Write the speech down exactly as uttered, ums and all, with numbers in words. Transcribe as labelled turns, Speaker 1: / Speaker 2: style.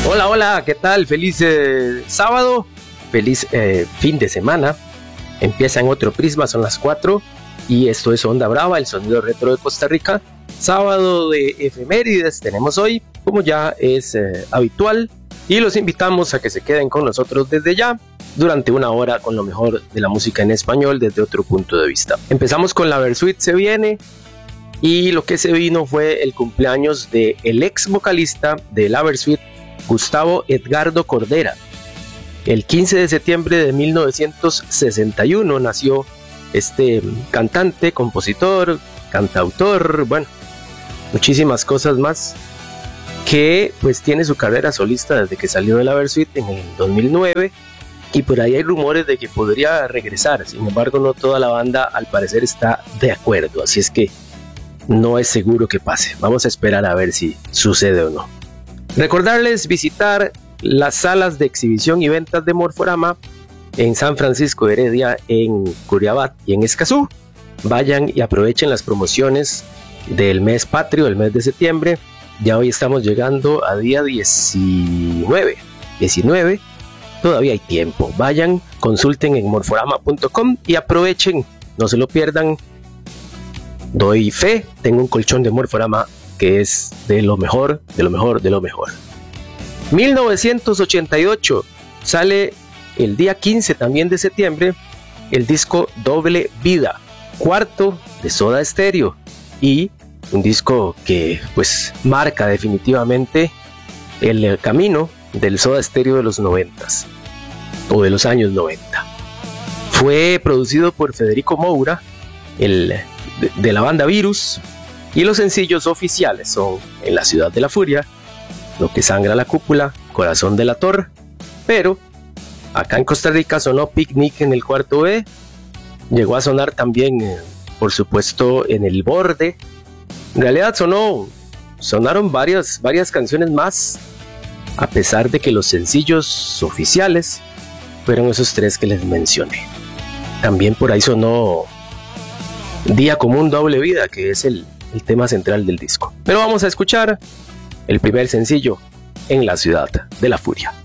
Speaker 1: Hola, hola, ¿qué tal? Feliz eh, sábado, feliz eh, fin de semana. Empieza en otro prisma, son las cuatro y esto es Onda Brava, el sonido retro de Costa Rica. Sábado de efemérides tenemos hoy, como ya es eh, habitual, y los invitamos a que se queden con nosotros desde ya, durante una hora con lo mejor de la música en español desde otro punto de vista. Empezamos con la Versuit Se Viene, y lo que se vino fue el cumpleaños del ex vocalista de la Versuit, Gustavo Edgardo Cordera. El quince de septiembre de mil novecientos sesenta y uno nació este cantante, compositor, cantautor, bueno, muchísimas cosas más, que pues tiene su carrera solista desde que salió de la Versuit en el dos mil nueve, y por ahí hay rumores de que podría regresar. Sin embargo, no toda la banda al parecer está de acuerdo, así es que no es seguro que pase. Vamos a esperar a ver si sucede o no. Recordarles visitar las salas de exhibición y ventas de Morforama en San Francisco de Heredia, en Curriabat y en Escazú. Vayan y aprovechen las promociones del mes patrio, el mes de septiembre. Ya hoy estamos llegando a día diecinueve. Todavía hay tiempo. Vayan, consulten en morforama punto com y aprovechen, no se lo pierdan. Doy fe, tengo un colchón de Morforama que es de lo mejor, de lo mejor, de lo mejor. mil novecientos ochenta y ocho sale el día quince también de septiembre el disco Doble Vida, cuarto de Soda Stereo, y un disco que pues marca definitivamente el camino del Soda Stereo de los noventas o de los años noventa. Fue producido por Federico Moura, el de, de la banda Virus, y los sencillos oficiales son En la Ciudad de la Furia, Lo que sangra la cúpula, Corazón de la Torre. Pero acá en Costa Rica sonó Picnic en el cuarto B, llegó a sonar también eh, por supuesto En el Borde. En realidad sonó, sonaron varias, varias canciones más, a pesar de que los sencillos oficiales fueron esos tres que les mencioné. También por ahí sonó Día Común Doble Vida, que es el, el tema central del disco. Pero vamos a escuchar el primer sencillo, En la Ciudad de la Furia.